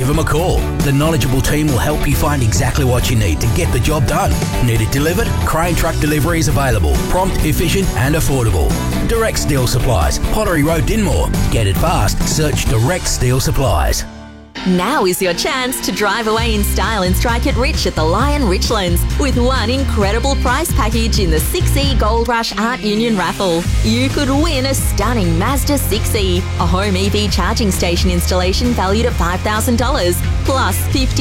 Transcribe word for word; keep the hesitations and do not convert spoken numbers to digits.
give them a call. The knowledgeable team will help you find exactly what you need to get the job done. Need it delivered? Crane Truck Delivery is available. Prompt, efficient and affordable. Direct Steel Supplies, Pottery Road, Dinmore. Get it fast. Search Direct Steel Supplies. Now is your chance to drive away in style and strike it rich at the Lion Richlands with one incredible prize package in the six E Gold Rush Art Union raffle. You could win a stunning Mazda six E, a home E V charging station installation valued at five thousand dollars, plus fifty